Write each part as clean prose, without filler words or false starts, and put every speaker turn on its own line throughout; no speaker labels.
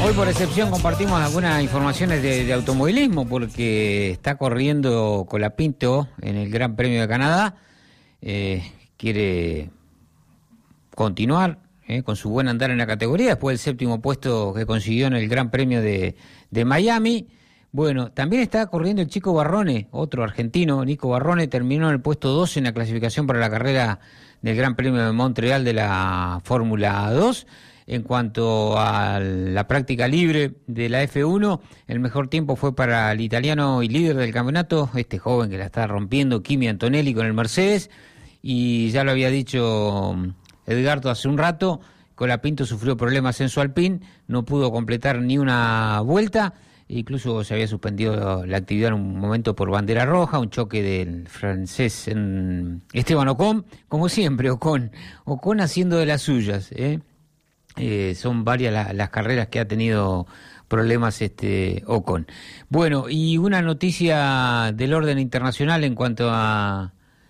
Hoy por excepción compartimos algunas informaciones de automovilismo porque está corriendo Colapinto en el Gran Premio de Canadá. Quiere continuar con su buen andar en la categoría después del 7º puesto que consiguió en el Gran Premio de Miami. Bueno, también está corriendo el Chico Barrone, otro argentino. Nico Barrone terminó en el puesto 12 en la clasificación para la carrera del Gran Premio de Montreal de la Fórmula 2. En cuanto a la práctica libre de la F1, el mejor tiempo fue para el italiano y líder del campeonato, este joven que la está rompiendo, Kimi Antonelli con el Mercedes, y ya lo había dicho Edgardo hace un rato, Colapinto sufrió problemas en su Alpine, no pudo completar ni una vuelta, incluso se había suspendido la actividad en un momento por bandera roja, un choque del francés Esteban Ocon, como siempre Ocon haciendo de las suyas, son varias las carreras que ha tenido problemas Ocon. Bueno, y una noticia del orden internacional en cuanto al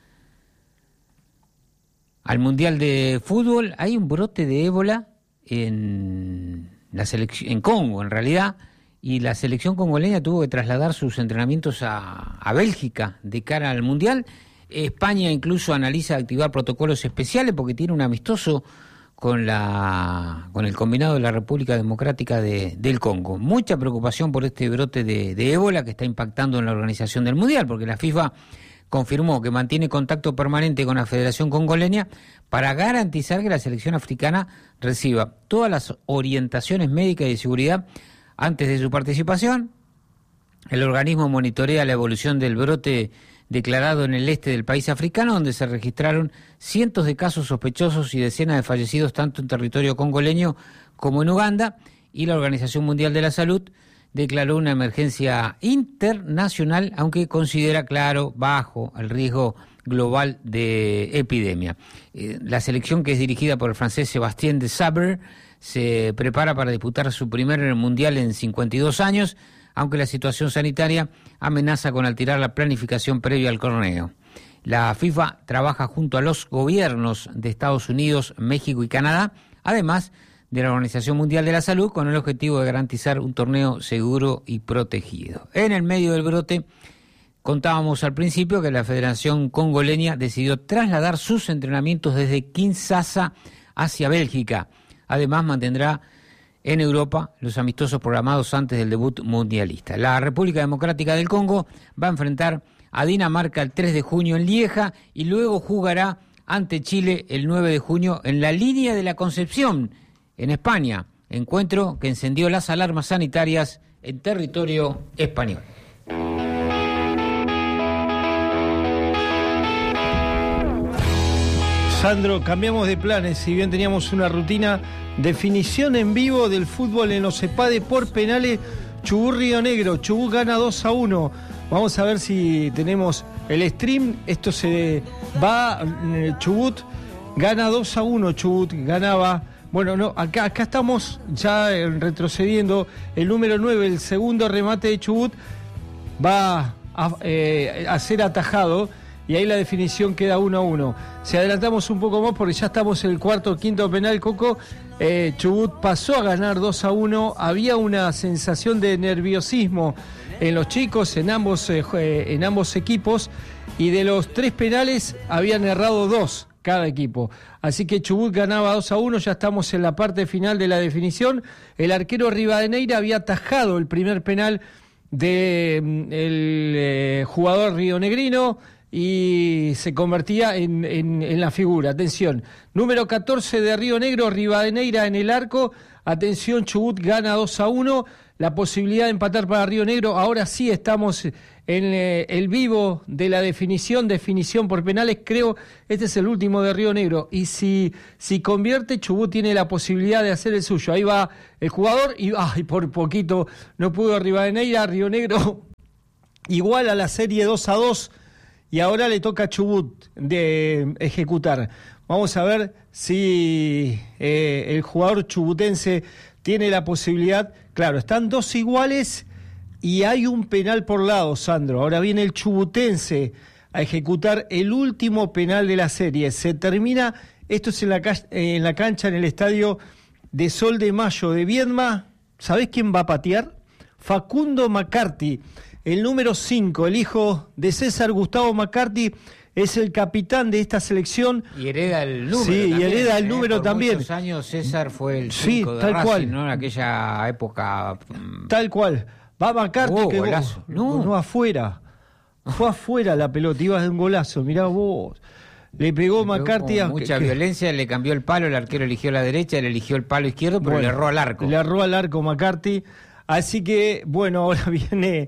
Mundial de Fútbol. Hay un brote de ébola en la selección, en Congo en realidad, y la selección congoleña tuvo que trasladar sus entrenamientos a Bélgica de cara al Mundial. España incluso analiza activar protocolos especiales porque tiene un amistoso con el combinado de la República Democrática del Congo. Mucha preocupación por este brote de ébola que está impactando en la organización del Mundial, porque la FIFA confirmó que mantiene contacto permanente con la Federación Congoleña para garantizar que la selección africana reciba todas las orientaciones médicas y de seguridad antes de su participación. El organismo monitorea la evolución del brote declarado en el este del país africano, donde se registraron cientos de casos sospechosos y decenas de fallecidos tanto en territorio congoleño como en Uganda, y la Organización Mundial de la Salud declaró una emergencia internacional, aunque considera, claro, bajo el riesgo global de epidemia. La selección, que es dirigida por el francés Sébastien Desabre, se prepara para disputar su primer mundial en 52 años, aunque la situación sanitaria amenaza con alterar la planificación previa al torneo. La FIFA trabaja junto a los gobiernos de Estados Unidos, México y Canadá, además de la Organización Mundial de la Salud, con el objetivo de garantizar un torneo seguro y protegido. En el medio del brote, contábamos al principio que la Federación Congoleña decidió trasladar sus entrenamientos desde Kinshasa hacia Bélgica. Además, mantendrá en Europa los amistosos programados antes del debut mundialista. La República Democrática del Congo va a enfrentar a Dinamarca el 3 de junio en Lieja y luego jugará ante Chile el 9 de junio en la Línea de la Concepción, en España, encuentro que encendió las alarmas sanitarias en territorio español.
Sandro, cambiamos de planes. Si bien teníamos una rutina, definición en vivo del fútbol en los EPADE por penales, Chubut Río Negro. Chubut gana 2-1. Vamos a ver si tenemos el stream. Esto se va. Chubut gana 2-1. Chubut ganaba. Bueno, no, acá estamos ya retrocediendo. El número 9, el segundo remate de Chubut, va a ser atajado. Y ahí la definición queda 1-1. Si adelantamos un poco más, porque ya estamos en el quinto penal, Coco, Chubut pasó a ganar 2-1. Había una sensación de nerviosismo en los chicos, en ambos equipos, y de los 3 penales habían errado 2 cada equipo. Así que Chubut ganaba 2-1, ya estamos en la parte final de la definición. El arquero Rivadeneira había atajado el primer penal del jugador rionegrino, y se convertía en la figura. Atención, número 14 de Río Negro, Rivadeneira en el arco. Atención, Chubut gana 2-1. La posibilidad de empatar para Río Negro. Ahora sí estamos en el vivo de la definición por penales. Creo este es el último de Río Negro. Y si convierte, Chubut tiene la posibilidad de hacer el suyo. Ahí va el jugador y por poquito no pudo Rivadeneira. Río Negro igual a la serie 2-2. Y ahora le toca a Chubut de ejecutar. Vamos a ver si el jugador chubutense tiene la posibilidad. Claro, están 2 iguales y hay un penal por lado, Sandro. Ahora viene el chubutense a ejecutar el último penal de la serie. Se termina, esto es en la cancha, en el estadio de Sol de Mayo de Viedma. ¿Sabés quién va a patear? Facundo McCarthy, el número 5, el hijo de César Gustavo McCarthy, es el capitán de esta selección.
Y hereda el número.
Sí,
también,
y hereda el número
por
también.
Muchos años César fue el 5
Sí,
de
tal
Racing,
cual.
¿no? En aquella época.
Tal cual. Va McCarthy, que
golazo.
No, afuera. Fue afuera la pelota, iba de un golazo, mirá vos. Le pegó McCarthy
con mucha violencia, le cambió el palo, el arquero eligió la derecha, él eligió el palo izquierdo, pero le erró al arco.
Le erró al arco McCarthy. Así que, bueno, ahora viene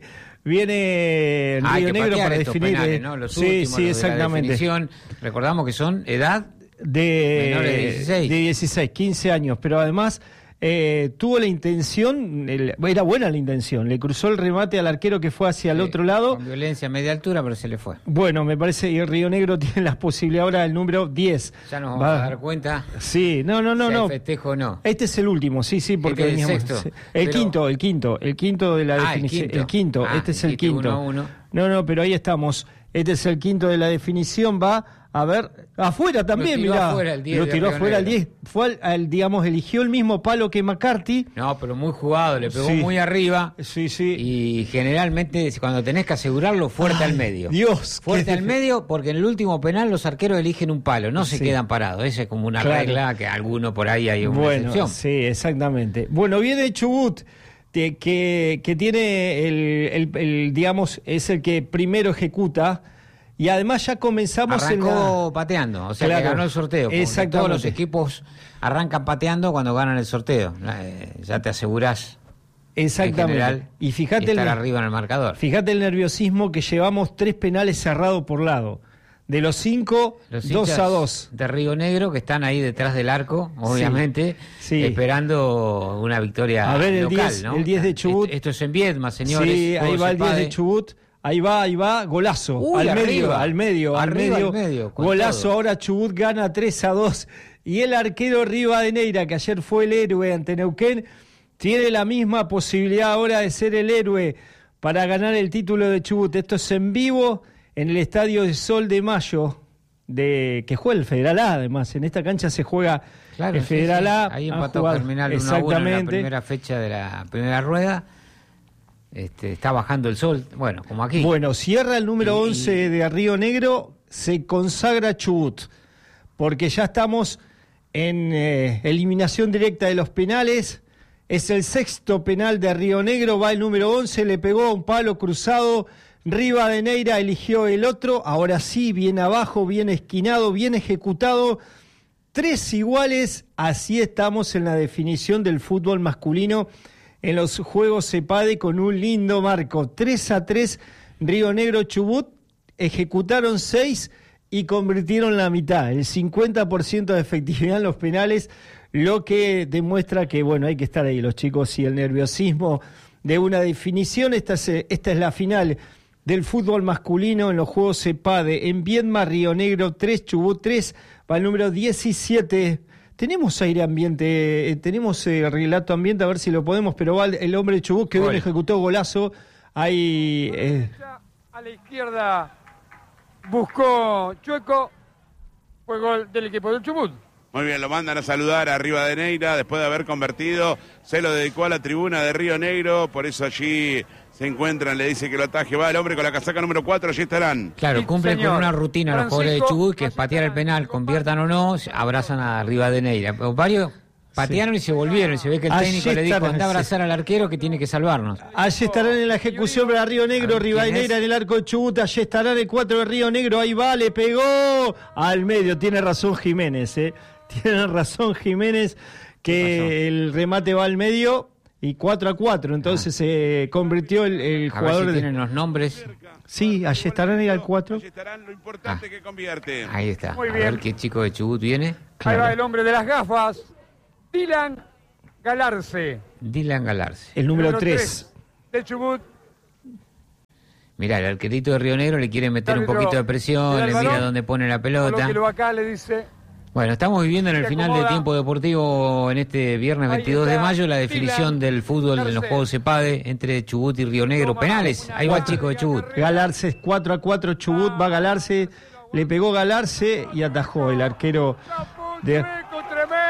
Río Negro para definir.
Penales, ¿no? Los
sí,
últimos,
sí,
los
exactamente.
De la definición. Recordamos que son edad
menores
de 16.
De 16, 15 años, pero además tuvo la intención, era buena la intención, le cruzó el remate al arquero que fue hacia el otro lado.
Con violencia a media altura, pero se le fue.
Bueno, me parece que Río Negro tiene la posibilidad ahora del número 10.
Ya nos vamos a dar cuenta.
Sí, no.
El festejo no.
Este es el último, sí, porque
este
veníamos.
Sexto.
El quinto de la definición. El quinto, este es el quinto.
1-1.
No, pero ahí estamos. Este es el quinto de la definición, va a ver, afuera también, mirá. Lo tiró afuera el 10. Fue digamos, eligió el mismo palo que McCarthy.
No, pero muy jugado, le pegó muy arriba.
Sí.
Y generalmente cuando tenés que asegurarlo, fuerte al medio.
Dios.
Fuerte al medio, porque en el último penal los arqueros eligen un palo, no se quedan parados. Esa es como una regla que alguno por ahí hay una excepción.
Sí, exactamente. Bueno, viene Chubut, que tiene el digamos, es el que primero ejecuta. Y además ya comenzamos
Arrancó pateando, o sea, que ganó el sorteo.
Exactamente.
Todos los equipos arrancan pateando cuando ganan el sorteo. Ya te asegurás.
Exactamente.
En general,
y fíjate
estar arriba en el marcador.
Fíjate el nerviosismo que llevamos 3 penales cerrados por lado. De los 5, 2-2.
De Río Negro que están ahí detrás del arco, obviamente, esperando una victoria
a ver, el
local,
10,
¿no?
El 10 de Chubut.
Esto es en Viedma, señores.
Sí, ahí va el 10 de Chubut. Ahí va, golazo.
Uy,
al medio. Golazo,
todo.
Ahora Chubut gana 3-2. Y el arquero Rivadeneira, que ayer fue el héroe ante Neuquén, tiene la misma posibilidad ahora de ser el héroe para ganar el título de Chubut. Esto es en vivo en el Estadio de Sol de Mayo, que juega el Federal A, además. En esta cancha se juega el Federal A.
Ahí empató Terminal 1-1 en la primera fecha de la primera rueda. Está bajando el sol, bueno, como aquí.
Bueno, cierra el número 11 de Río Negro, se consagra Chubut, porque ya estamos en eliminación directa de los penales. Es el 6º penal de Río Negro, va el número 11, le pegó un palo cruzado, Rivadeneira eligió el otro, ahora sí, bien abajo, bien esquinado, bien ejecutado, 3 iguales, así estamos en la definición del fútbol masculino en los Juegos CEPADE con un lindo marco, 3-3, Río Negro Chubut, ejecutaron 6 y convirtieron la mitad, el 50% de efectividad en los penales, lo que demuestra que, bueno, hay que estar ahí los chicos y el nerviosismo de una definición. Esta es la final del fútbol masculino en los Juegos CEPADE, en Viedma, Río Negro 3, Chubut 3, va el número 17. Tenemos aire ambiente, tenemos relato ambiente, a ver si lo podemos, pero va el hombre de Chubut que bien ejecutó golazo. Ahí,
a la izquierda buscó Chueco, fue gol del equipo del Chubut.
Muy bien, lo mandan a saludar a Rivadeneira después de haber convertido, se lo dedicó a la tribuna de Río Negro, por eso allí se encuentran, le dice que lo ataje, va el hombre con la casaca número 4, allí estarán.
Claro, cumplen con una rutina los jugadores de Chubut, que es patear el penal, conviertan o no, abrazan a Rivadeneira. Varios patearon y se volvieron, y se ve que el técnico le dijo, anda a abrazar al arquero que tiene que salvarnos.
Allí estarán en la ejecución para Río Negro, Rivadeneira en el arco de Chubut, allí estarán el 4 de Río Negro, ahí va, le pegó al medio, tiene razón Jiménez, tiene razón Jiménez, que el remate va al medio y 4-4, entonces se convirtió el jugador.
A ver si tienen los nombres.
Sí, allí estarán y al 4.
Allí estarán, lo importante que convierte.
Ahí está.
Muy
a
bien.
ver qué chico de Chubut viene.
Ahí va el hombre de las gafas, Dylan Galarce.
Dylan Galarce.
El número 3
de Chubut.
Mirá, el arquerito de Río Negro le quiere meter un poquito de presión, le mira dónde pone la pelota.
Acá le dice.
Bueno, estamos viviendo en el final del tiempo deportivo en este viernes 22 de mayo, la definición del fútbol en los Juegos CEPADE entre Chubut y Río Negro. Penales, ahí va el chico de Chubut.
Galarce 4-4, Chubut va Galarce, le pegó Galarce y atajó el arquero de...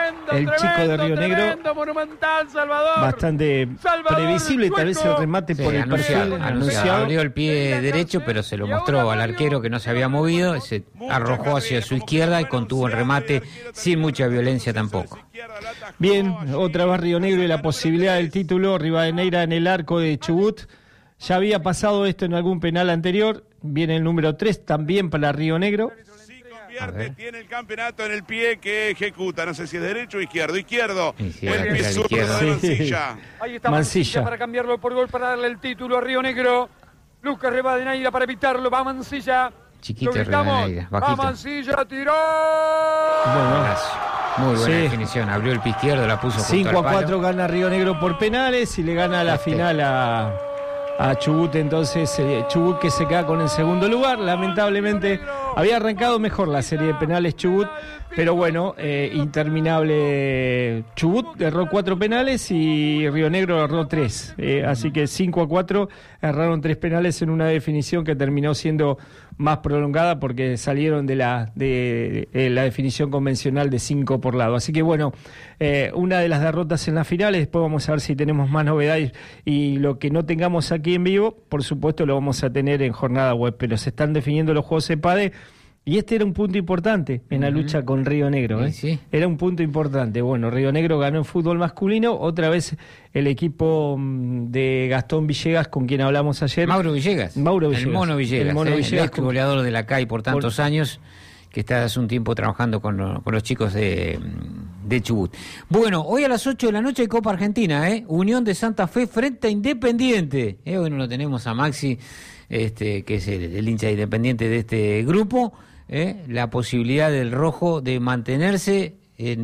el chico de Río Negro.
Monumental, Salvador.
Bastante previsible, tal vez el remate por el perfil anunciado.
Abrió el pie derecho, pero se lo mostró al arquero que no se había movido, se arrojó hacia su izquierda y contuvo el remate sin mucha violencia tampoco.
Bien, otra vez Río Negro y la posibilidad del título. Rivadeneira en el arco de Chubut. Ya había pasado esto en algún penal anterior. Viene el número 3 también para Río Negro.
Tiene el campeonato en el pie que ejecuta, no sé si es derecho o izquierdo. Izquierdo,
sí,
el pie zurdo de Mansilla.
Ahí está Mansilla para cambiarlo por gol, para darle el título a Río Negro. Lucas Rivadeneira para evitarlo, va Mansilla.
Chiquito Rivadeneira,
va Mansilla, tiró.
Bueno,
muy buena definición, abrió el pie izquierdo, la puso junto
5-4 gana Río Negro por penales y le gana la final a Chubut. Entonces Chubut que se queda con el segundo lugar. Lamentablemente había arrancado mejor la serie de penales Chubut, pero bueno, interminable. Chubut erró 4 penales y Río Negro erró 3, así que 5-4 erraron 3 penales en una definición que terminó siendo más prolongada porque salieron de la definición convencional de 5 por lado. Así que bueno, una de las derrotas en las finales. Después vamos a ver si tenemos más novedades, y lo que no tengamos aquí en vivo, por supuesto lo vamos a tener en jornada web, pero se están definiendo los juegos EPADE. Y este era un punto importante en la lucha con Río Negro.
Sí.
Era un punto importante. Bueno, Río Negro ganó en fútbol masculino. Otra vez el equipo de Gastón Villegas, con quien hablamos ayer.
Mauro Villegas.
El Mono Villegas.
El ex goleador de la CAI por tantos años, que está hace un tiempo trabajando con los chicos de Chubut. Bueno, hoy a las 8 de la noche hay Copa Argentina, Unión de Santa Fe frente a Independiente. Hoy no lo tenemos a Maxi, que es el hincha independiente de este grupo. La posibilidad del rojo de mantenerse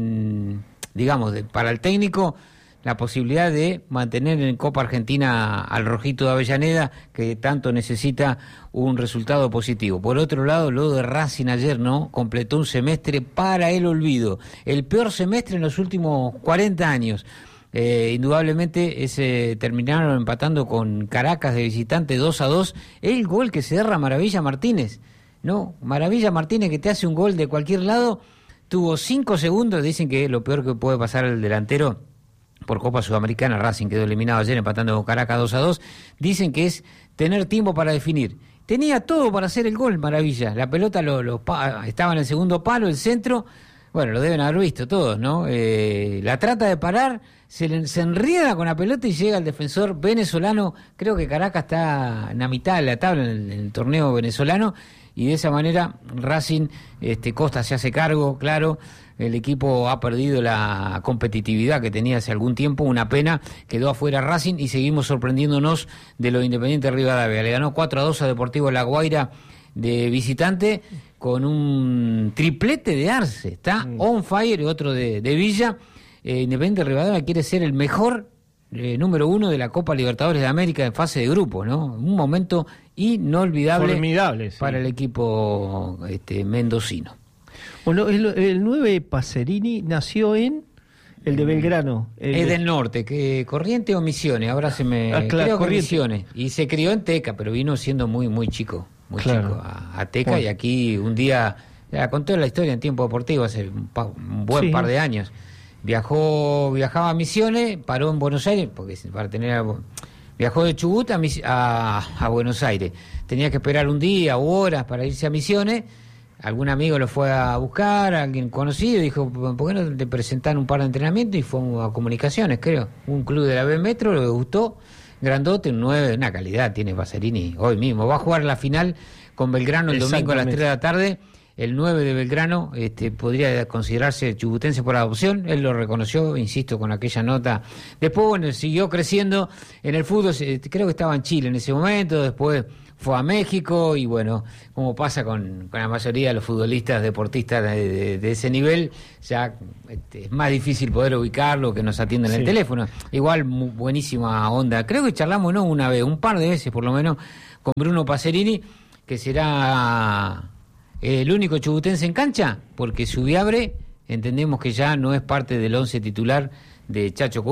para el técnico, la posibilidad de mantener en Copa Argentina al rojito de Avellaneda, que tanto necesita un resultado positivo. Por otro lado, lo de Racing ayer, completó un semestre para el olvido, el peor semestre en los últimos 40 años. Indudablemente terminaron empatando con Caracas de visitante 2-2, el gol que se derra Maravilla Martínez. Maravilla Martínez, que te hace un gol de cualquier lado, tuvo 5 segundos, dicen que es lo peor que puede pasar al delantero por Copa Sudamericana. Racing quedó eliminado ayer empatando con Caracas 2-2, dicen que es tener tiempo para definir. Tenía todo para hacer el gol Maravilla, la pelota estaba en el segundo palo, el centro, bueno, lo deben haber visto todos, la trata de parar, se enrieda con la pelota y llega el defensor venezolano. Creo que Caracas está en la mitad de la tabla en el torneo venezolano, y de esa manera Racing, Costa se hace cargo, claro. El equipo ha perdido la competitividad que tenía hace algún tiempo, una pena, quedó afuera Racing y seguimos sorprendiéndonos de lo Independiente de Rivadavia. Le ganó 4-2 a Deportivo La Guaira de visitante con un triplete de Arce, está on fire, y otro de Villa. Independiente de Rivadavia quiere ser el mejor número 1 de la Copa Libertadores de América en fase de grupo, un momento inolvidable,
formidable,
para el equipo mendocino.
Bueno, el 9 Pacerini nació en el de Belgrano.
Es del norte, que Corrientes o Misiones, ahora creo que Misiones, y se crió en Teca, pero vino siendo muy muy chico, chico a Teca. Bueno. Y aquí un día, contó la historia en Tiempo Deportivo hace un buen par de años. Viajaba a Misiones, paró en Buenos Aires, porque viajó de Chubut a Buenos Aires. Tenía que esperar un día u horas para irse a Misiones. Algún amigo lo fue a buscar, alguien conocido, dijo, ¿por qué no te presentan un par de entrenamientos? Y fue a Comunicaciones, creo. Un club de la B Metro, le gustó, grandote, un 9, una calidad tiene Pacerini hoy mismo. Va a jugar la final con Belgrano el domingo a las 3 de la tarde. El 9 de Belgrano podría considerarse chubutense por adopción. Él lo reconoció, insisto, con aquella nota. Después, bueno, siguió creciendo en el fútbol. Creo que estaba en Chile en ese momento. Después fue a México. Y bueno, como pasa con la mayoría de los futbolistas, deportistas de ese nivel, ya es más difícil poder ubicarlo, que nos atienden en el teléfono. Igual, buenísima onda. Creo que charlamos una vez, un par de veces por lo menos, con Bruno Pacerini, que será el único chubutense en cancha, porque Subiabre entendemos que ya no es parte del 11 titular de Chacho Coudet.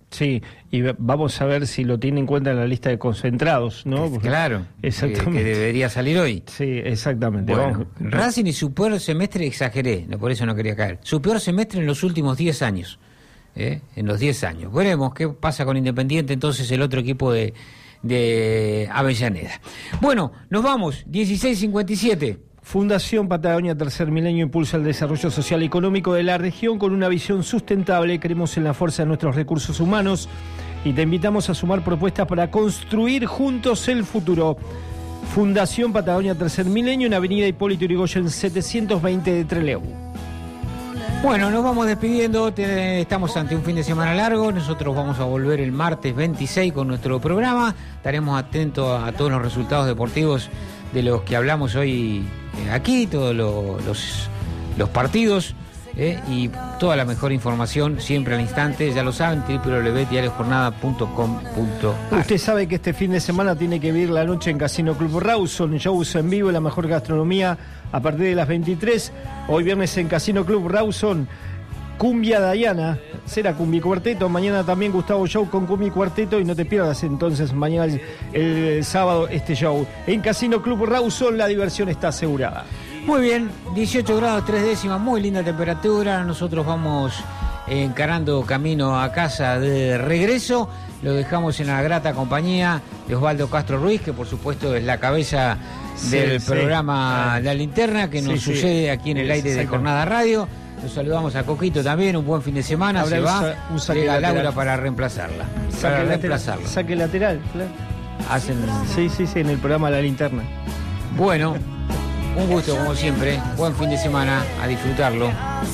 Sí, y vamos a ver si lo tiene en cuenta en la lista de concentrados, ¿no?
Claro,
exactamente.
Que debería salir hoy.
Sí, exactamente.
Bueno, Racing y su peor semestre, exageré, por eso no quería caer. Su peor semestre en los últimos 10 años. En los 10 años. Veremos qué pasa con Independiente, entonces el otro equipo de Avellaneda. Bueno, nos vamos, 16:57.
Fundación Patagonia Tercer Milenio impulsa el desarrollo social y económico de la región con una visión sustentable. Creemos en la fuerza de nuestros recursos humanos y te invitamos a sumar propuestas para construir juntos el futuro. Fundación Patagonia Tercer Milenio en Avenida Hipólito Yrigoyen 720 de Trelew.
Bueno, nos vamos despidiendo, estamos ante un fin de semana largo, nosotros vamos a volver el martes 26 con nuestro programa, estaremos atentos a todos los resultados deportivos de los que hablamos hoy aquí, todos los partidos y toda la mejor información siempre al instante, ya lo saben, www.diariojornada.com.ar.
Usted sabe que este fin de semana tiene que vivir la noche en Casino Club Rawson, shows en vivo, la mejor gastronomía a partir de las 23. Hoy viernes en Casino Club Rawson, Cumbia Dayana, será Cumbia Cuarteto, mañana también Gustavo Show con Cumbia Cuarteto y no te pierdas entonces mañana el sábado este show. En Casino Club Rawson la diversión está asegurada.
Muy bien, 18 grados 3 décimas, muy linda temperatura, nosotros vamos encarando camino a casa de regreso, lo dejamos en la grata compañía de Osvaldo Castro Ruiz, que por supuesto es la cabeza del programa La Linterna, que nos sucede aquí en el aire de Jornada Radio. Los saludamos a Coquito también, un buen fin de semana. Ahora se va, llega Laura para reemplazarla.
Saque lateral, claro.
Hacen...
Sí, en el programa La Linterna.
Bueno, un gusto como siempre, buen fin de semana, a disfrutarlo.